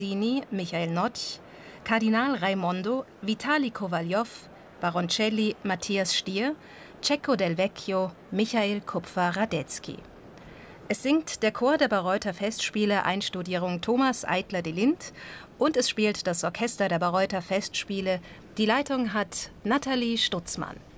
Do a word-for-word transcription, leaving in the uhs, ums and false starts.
Rossini, Michael Notch, Kardinal Raimondo, Vitali Kowaljow, Baroncelli, Matthias Stier, Cecco del Vecchio, Michael Kupfer-Radetzky. Es singt der Chor der Bayreuther Festspiele Einstudierung Thomas Eitler de Lindt und es spielt das Orchester der Bayreuther Festspiele. Die Leitung hat Nathalie Stutzmann.